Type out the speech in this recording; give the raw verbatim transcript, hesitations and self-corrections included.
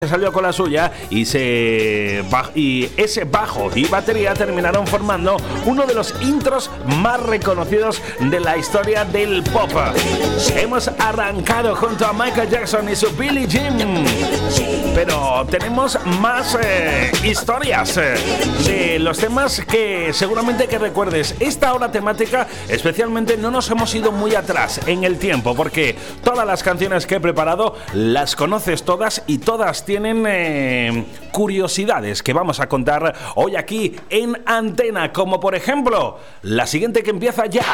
salió con la suya y, se, y ese bajo y batería terminaron formando uno de los intros más reconocidos de la historia del pop. Hemos arrancado junto a Michael Jackson y su Billie Jean, pero tenemos más eh, historias eh, de los temas que seguramente que recuerdes. Esta hora temática especialmente no nos hemos ido muy atrás en el tiempo, porque todas las canciones que he preparado las conoces todas y todas tienen eh, curiosidades que vamos a contar hoy aquí en Antena, como por ejemplo la siguiente que empieza ya.